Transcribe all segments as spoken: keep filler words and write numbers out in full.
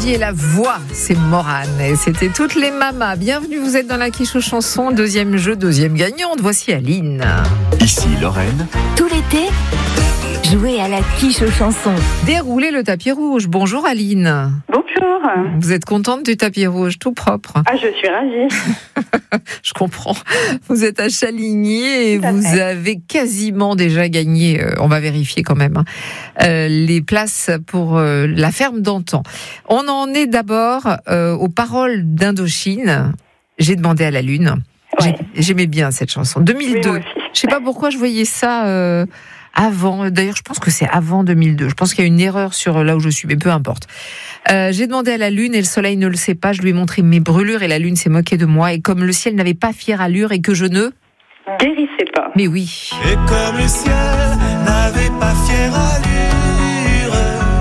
l'énergie et la voix, c'est Morane. Et c'était toutes les mamas. Bienvenue, vous êtes dans la quiche aux chansons. Deuxième jeu, deuxième gagnante. Voici Aline. Ici Lorraine. Tout l'été, jouez à la quiche aux chansons. Déroulez le tapis rouge. Bonjour Aline. Bonjour. Vous êtes contente du tapis rouge, tout propre? Ah, je suis ravie. Je comprends. Vous êtes à Chaligny et Tout à vous fait. avez quasiment déjà gagné, euh, on va vérifier quand même, hein, euh, les places pour euh, la ferme d'antan. On en est d'abord euh, aux paroles d'Indochine. J'ai demandé à la lune. Ouais. J'ai- J'aimais bien cette chanson. deux mille deux. Oui, moi aussi. Je sais pas pourquoi je voyais ça euh, avant. D'ailleurs, je pense que c'est avant deux mille deux. Je pense qu'il y a une erreur sur là où je suis, mais peu importe. Euh, j'ai demandé à la lune et le soleil ne le sait pas. Je lui ai montré mes brûlures et la lune s'est moquée de moi. Et comme le ciel n'avait pas fière allure et que je ne... Guérissez pas. Mais oui. Et comme le ciel n'avait pas fière allure,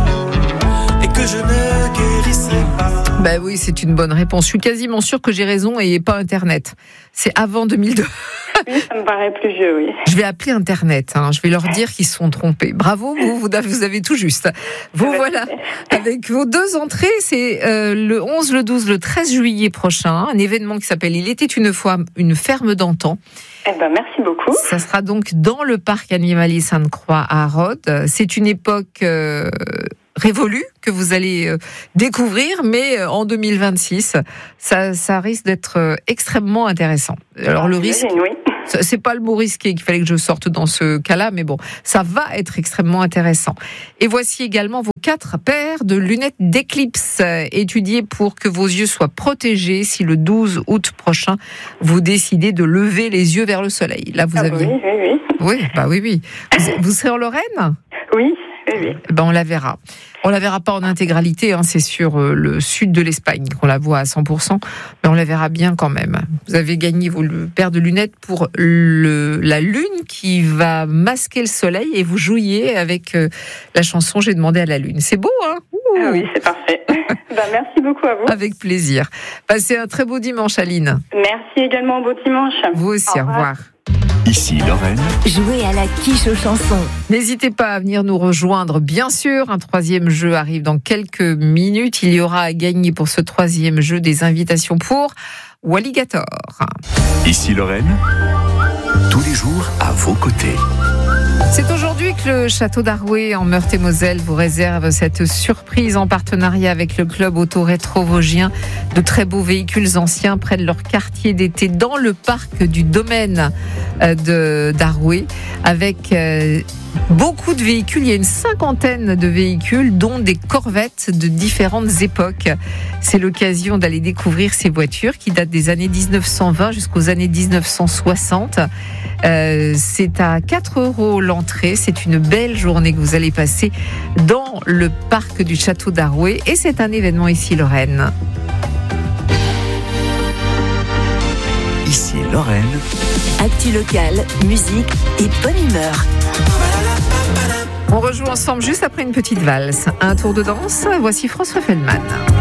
et que je ne guérissais pas. Ben oui, c'est une bonne réponse. Je suis quasiment sûre que j'ai raison et pas Internet. C'est avant deux mille deux. Oui, ça me paraît plus vieux, oui. Je vais appeler Internet. Hein. Je vais leur dire qu'ils se sont trompés. Bravo, vous, vous avez, vous avez tout juste. Vous Ouais. voilà. Avec vos deux entrées, c'est euh, le onze, le douze, le treize juillet prochain. Un événement qui s'appelle Il était une fois une ferme d'antan. Eh ben, merci beaucoup. Ça sera donc dans le parc animalier Sainte-Croix à Rhodes. C'est une époque euh, révolue que vous allez euh, découvrir, mais euh, en deux mille vingt-six, ça, ça risque d'être euh, extrêmement intéressant. Alors le risque, J'imagine, oui. c'est pas le mot risqué qu'il fallait que je sorte dans ce cas-là, mais bon, ça va être extrêmement intéressant. Et voici également vos quatre paires de lunettes d'éclipse euh, étudiées pour que vos yeux soient protégés si le douze août prochain, vous décidez de lever les yeux vers le soleil. Là, vous Ah, aviez... oui, oui, oui. Oui, bah oui, oui. Vous, vous serez en Lorraine ? Oui, oui, oui. Eh ben, on la verra. On la verra pas en intégralité, hein, c'est sur euh, le sud de l'Espagne qu'on la voit à cent pour cent, mais on la verra bien quand même. Vous avez gagné vos paires de lunettes pour le, la lune qui va masquer le soleil et vous jouiez avec euh, la chanson J'ai demandé à la lune. C'est beau, hein ? Ouh. Ah oui, c'est parfait. Ben, merci beaucoup à vous. Avec plaisir. Passez un très beau dimanche, Aline. Merci également, beau dimanche. Vous aussi, Au au revoir. revoir. Ici Lorraine. Jouez à la quiche aux chansons. N'hésitez pas à venir nous rejoindre, bien sûr. Un troisième jeu arrive dans quelques minutes. Il y aura à gagner pour ce troisième jeu des invitations pour Walligator. Ici Lorraine. Tous les jours à vos côtés. C'est aujourd'hui que le château d'Arouet en Meurthe-et-Moselle vous réserve cette surprise en partenariat avec le club auto rétro vosgien. De très beaux véhicules anciens près de leur quartier d'été dans le parc du domaine euh, de d'Arouet avec euh, beaucoup de véhicules. Il y a une cinquantaine de véhicules dont des corvettes de différentes époques. C'est l'occasion d'aller découvrir ces voitures qui datent des années dix-neuf cent vingt jusqu'aux années dix-neuf cent soixante. Euh, c'est à quatre euros l'entrée. C'est une belle journée que vous allez passer dans le parc du château d'Arouet et c'est un événement ici Lorraine. Ici Lorraine. Actu locale, musique et bonne humeur. On rejoue ensemble juste après une petite valse. Un tour de danse. Voici François Feldman.